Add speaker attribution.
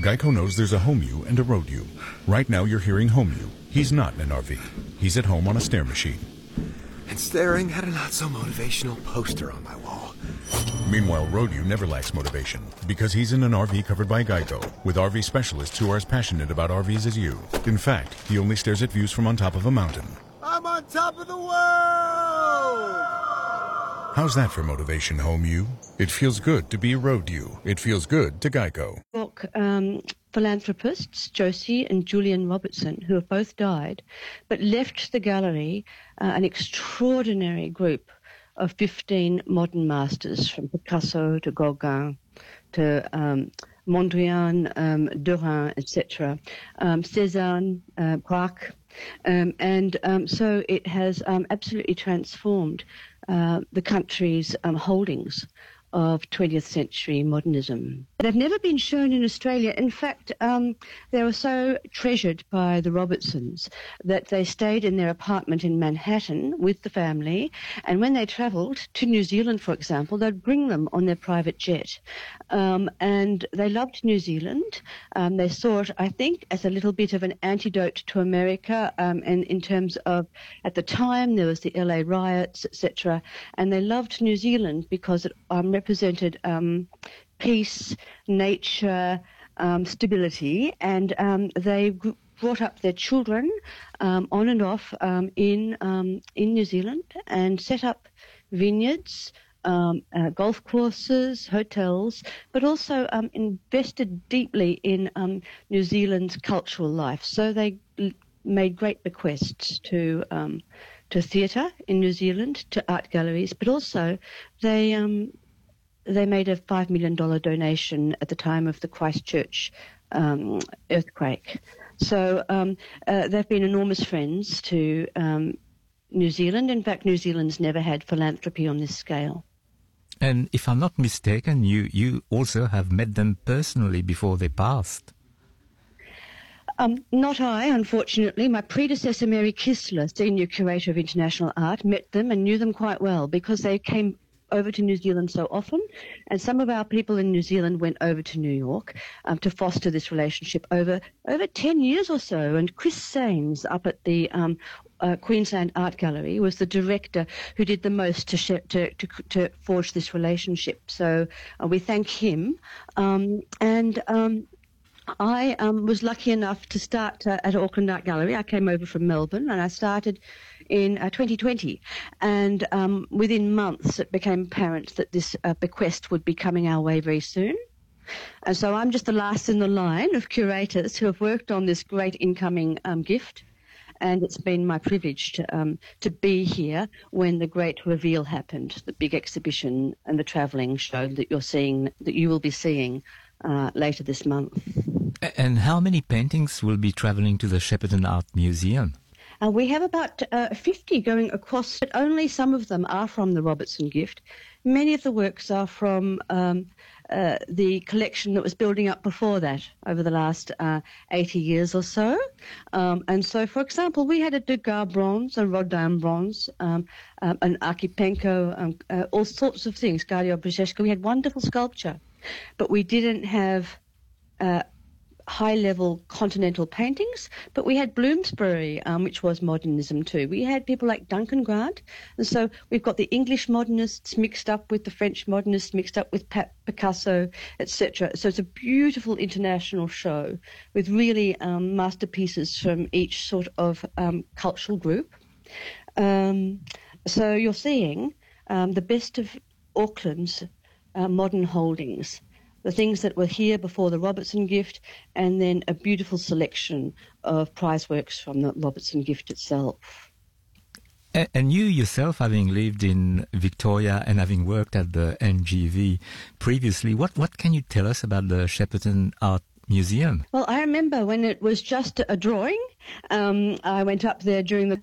Speaker 1: Geico knows there's a home you and a road you. Right now you're hearing home you. He's not in an RV. He's at home on a stair machine.
Speaker 2: And staring at a not-so-motivational poster on my wall.
Speaker 1: Meanwhile, road you never lacks motivation because he's in an RV covered by Geico with RV specialists who are as passionate about RVs as you. In fact, he only stares at views from on top of a mountain.
Speaker 2: I'm on top of the world!
Speaker 1: How's that for motivation, home you? It feels good to be road you. It feels good to Geico.
Speaker 3: Philanthropists, Josie and Julian Robertson, who have both died, but left the gallery an extraordinary group of 15 modern masters, from Picasso to Gauguin to Mondrian, Derain, etc., Cézanne, Braque, so it has absolutely transformed the country's holdings of 20th century modernism. They've never been shown in Australia. In fact, they were so treasured by the Robertsons that they stayed in their apartment in Manhattan with the family, and when they travelled to New Zealand, for example, they'd bring them on their private jet. And they loved New Zealand. They saw it, I think, as a little bit of an antidote to America, and in terms of, at the time, there was the LA riots, etc., and they loved New Zealand because it represented peace, nature, stability, and they brought up their children on and off in New Zealand and set up vineyards, golf courses, hotels, but also invested deeply in New Zealand's cultural life. So they made great bequests to theatre in New Zealand, to art galleries, but also they made a $5 million donation at the time of the Christchurch earthquake. So they've been enormous friends to New Zealand. In fact, New Zealand's never had philanthropy on this scale.
Speaker 4: And if I'm not mistaken, you also have met them personally before they passed.
Speaker 3: Not I, unfortunately. My predecessor, Mary Kistler, Senior Curator of International Art, met them and knew them quite well because they came over to New Zealand so often, and some of our people in New Zealand went over to New York to foster this relationship over 10 years or so. And Chris Sains up at the Queensland Art Gallery was the director who did the most to forge this relationship. So we thank him. I was lucky enough to start at Auckland Art Gallery. I came over from Melbourne and I started in 2020. And within months it became apparent that this bequest would be coming our way very soon. And so I'm just the last in the line of curators who have worked on this great incoming gift. And it's been my privilege to be here when the great reveal happened, the big exhibition and the travelling show that you will be seeing later this month.
Speaker 4: And how many paintings will be travelling to the Shepparton Art Museum?
Speaker 3: We have about 50 going across, but only some of them are from the Robertson gift. Many of the works are from the collection that was building up before that over the last 80 years or so. And so, for example, we had a Degas bronze, a Rodin bronze, an Archipenko, all sorts of things, Gario Brzeska. We had wonderful sculpture, but we didn't have high-level continental paintings, but we had Bloomsbury, which was modernism too. We had people like Duncan Grant, and so we've got the English modernists mixed up with the French modernists, mixed up with Picasso, etc. So it's a beautiful international show with really masterpieces from each sort of cultural group. So you're seeing the best of Auckland's modern holdings, the things that were here before the Robertson gift, and then a beautiful selection of prize works from the Robertson gift itself.
Speaker 4: And you yourself, having lived in Victoria and having worked at the NGV previously, what can you tell us about the Shepparton Art Museum?
Speaker 3: Well, I remember when it was just a drawing. I went up there during the